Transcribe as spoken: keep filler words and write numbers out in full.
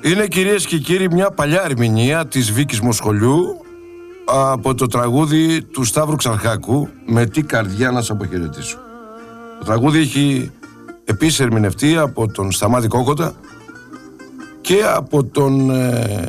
Είναι, κυρίες και κύριοι, μια παλιά ερμηνεία της Βίκης Μοσχολιού από το τραγούδι του Σταύρου Ξαρχάκου, «Με τι καρδιά να σ' αποχαιρετήσω». Το τραγούδι έχει επίσης ερμηνευτεί από τον Σταμάτη Κόκοτα και από τον ε,